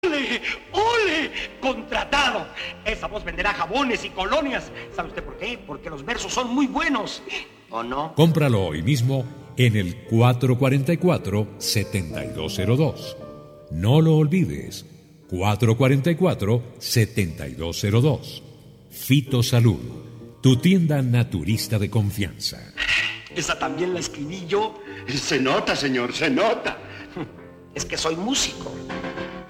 ¡Ole! ¡Ole! ¡Contratado! Esa voz venderá jabones y colonias. ¿Sabe usted por qué? Porque los versos son muy buenos. ¿O no? Cómpralo hoy mismo en el 444-7202. No lo olvides. 444-7202. Fito Salud, tu tienda naturista de confianza. Esa también la escribí yo. Se nota, señor, se nota. Es que soy músico.